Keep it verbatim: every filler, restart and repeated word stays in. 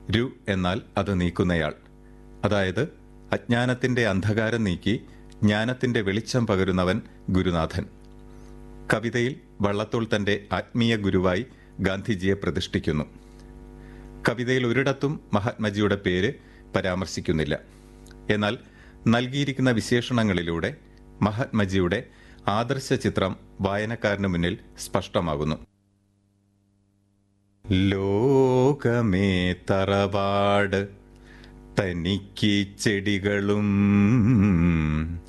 രു എന്നാൽ അത് നീക്കുന്നയാൾ, അതായത് അജ്ഞാനത്തിന്റെ അന്ധകാരം നീക്കി ജ്ഞാനത്തിന്റെ വെളിച്ചം പകരുന്നവൻ ഗുരുനാഥൻ. കവിതയിൽ വള്ളത്തോൾ തന്റെ ആത്മീയ ഗുരുവായി ഗാന്ധിജിയെ പ്രതിഷ്ഠിക്കുന്നു. കവിതയിൽ ഒരിടത്തും മഹാത്മജിയുടെ പേര് പരാമർശിക്കുന്നില്ല. എന്നാൽ നൽകിയിരിക്കുന്ന വിശേഷണങ്ങളിലൂടെ മഹാത്മജിയുടെ ആദർശ ചിത്രം വായനക്കാരന് മുന്നിൽ സ്പഷ്ടമാകുന്നു. ലോകമേ തറവാട് തനിക്ക് ചെടികളും